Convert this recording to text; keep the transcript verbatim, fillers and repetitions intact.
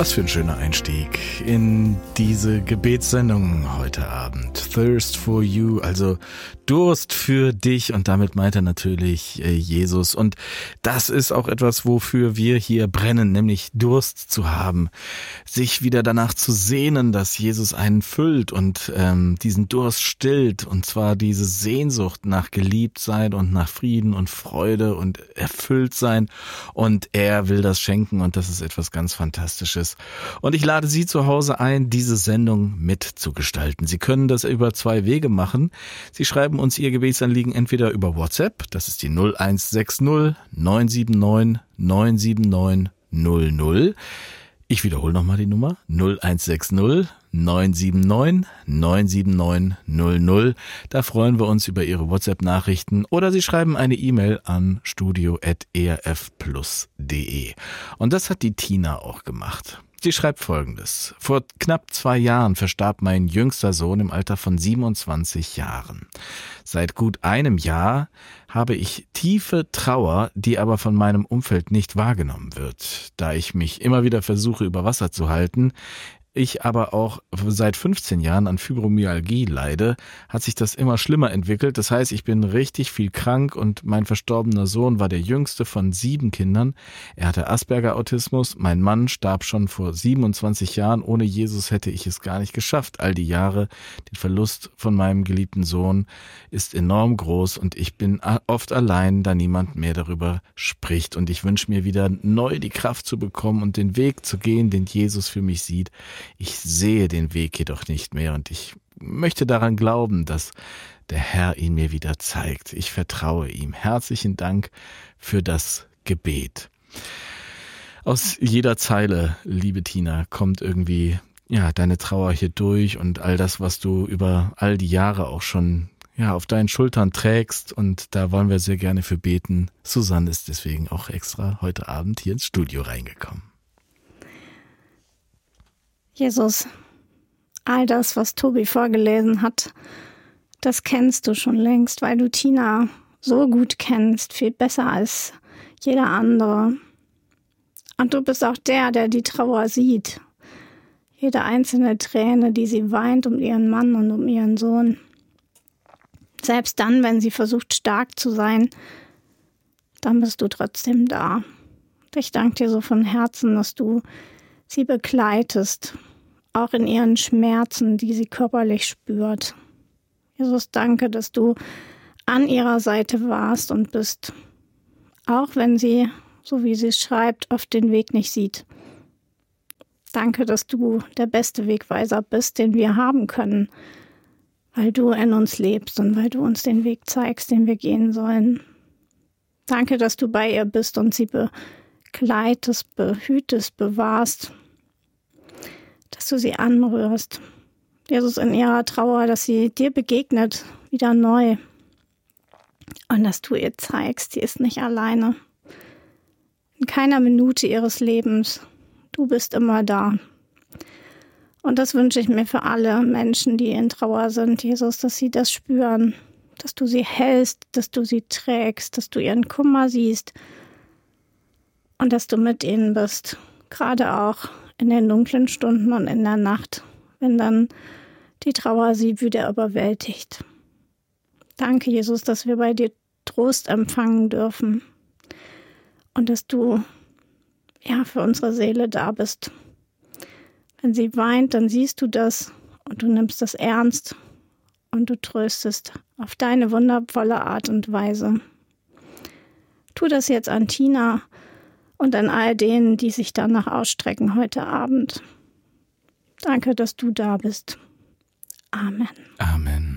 Was für ein schöner Einstieg in diese Gebetssendung heute Abend. Thirst for you, also Durst für dich, und damit meint er natürlich äh, Jesus. Und das ist auch etwas, wofür wir hier brennen, nämlich Durst zu haben, sich wieder danach zu sehnen, dass Jesus einen füllt und ähm, diesen Durst stillt, und zwar diese Sehnsucht nach Geliebtsein und nach Frieden und Freude und erfüllt sein, und er will das schenken, und das ist etwas ganz Fantastisches. Und ich lade Sie zu Hause ein, diese Sendung mitzugestalten. Sie können das über zwei Wege machen. Sie schreiben uns Ihr Gebetsanliegen entweder über WhatsApp, das ist die null eins sechs null neun sieben neun neun sieben neun null null. Ich wiederhole nochmal die Nummer, null eins sechs null neun sieben neun neun sieben neun null null. Da freuen wir uns über Ihre WhatsApp-Nachrichten, oder Sie schreiben eine E-Mail an studio at e r f plus punkt d e. Und das hat die Tina auch gemacht. Sie schreibt Folgendes: Vor knapp zwei Jahren verstarb mein jüngster Sohn im Alter von siebenundzwanzig Jahren. Seit gut einem Jahr habe ich tiefe Trauer, die aber von meinem Umfeld nicht wahrgenommen wird, da ich mich immer wieder versuche, über Wasser zu halten. Ich aber auch seit fünfzehn Jahren an Fibromyalgie leide, hat sich das immer schlimmer entwickelt. Das heißt, ich bin richtig viel krank, und mein verstorbener Sohn war der jüngste von sieben Kindern. Er hatte Asperger-Autismus. Mein Mann starb schon vor siebenundzwanzig Jahren. Ohne Jesus hätte ich es gar nicht geschafft. All die Jahre, den Verlust von meinem geliebten Sohn ist enorm groß, und ich bin oft allein, da niemand mehr darüber spricht. Und ich wünsche mir wieder neu die Kraft zu bekommen und den Weg zu gehen, den Jesus für mich sieht. Ich sehe den Weg jedoch nicht mehr, und ich möchte daran glauben, dass der Herr ihn mir wieder zeigt. Ich vertraue ihm. Herzlichen Dank für das Gebet. Aus jeder Zeile, liebe Tina, kommt irgendwie ja deine Trauer hier durch und all das, was du über all die Jahre auch schon ja auf deinen Schultern trägst, und da wollen wir sehr gerne für beten. Susanne ist deswegen auch extra heute Abend hier ins Studio reingekommen. Jesus, all das, was Tobi vorgelesen hat, das kennst du schon längst, weil du Tina so gut kennst, viel besser als jeder andere. Und du bist auch der, der die Trauer sieht. Jede einzelne Träne, die sie weint um ihren Mann und um ihren Sohn. Selbst dann, wenn sie versucht, stark zu sein, dann bist du trotzdem da. Und ich danke dir so von Herzen, dass du sie begleitest, auch in ihren Schmerzen, die sie körperlich spürt. Jesus, danke, dass du an ihrer Seite warst und bist, auch wenn sie, so wie sie es schreibt, oft den Weg nicht sieht. Danke, dass du der beste Wegweiser bist, den wir haben können, weil du in uns lebst und weil du uns den Weg zeigst, den wir gehen sollen. Danke, dass du bei ihr bist und sie begleitest, behütest, bewahrst, dass du sie anrührst. Jesus, in ihrer Trauer, dass sie dir begegnet, wieder neu. Und dass du ihr zeigst, sie ist nicht alleine. In keiner Minute ihres Lebens. Du bist immer da. Und das wünsche ich mir für alle Menschen, die in Trauer sind, Jesus, dass sie das spüren, dass du sie hältst, dass du sie trägst, dass du ihren Kummer siehst und dass du mit ihnen bist, gerade auch in den dunklen Stunden und in der Nacht, wenn dann die Trauer sie wieder überwältigt. Danke, Jesus, dass wir bei dir Trost empfangen dürfen und dass du ja für unsere Seele da bist. Wenn sie weint, dann siehst du das und du nimmst das ernst und du tröstest auf deine wundervolle Art und Weise. Tu das jetzt an Tina und an all denen, die sich danach ausstrecken heute Abend. Danke, dass du da bist. Amen. Amen.